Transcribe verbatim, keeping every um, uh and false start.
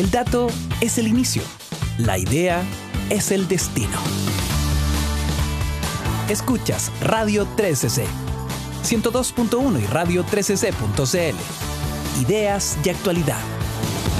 El dato es el inicio, la idea es el destino. Escuchas Radio trece ce, ciento dos punto uno y radio trece ce punto ce ele. Ideas y actualidad.